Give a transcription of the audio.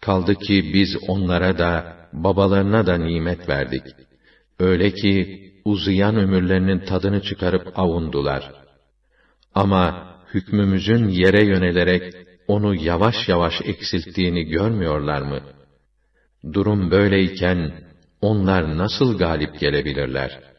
Kaldı ki biz onlara da, babalarına da nimet verdik. Öyle ki, uzayan ömürlerinin tadını çıkarıp avundular. Ama hükmümüzün yere yönelerek, onu yavaş yavaş eksilttiğini görmüyorlar mı? Durum böyleyken, onlar nasıl galip gelebilirler?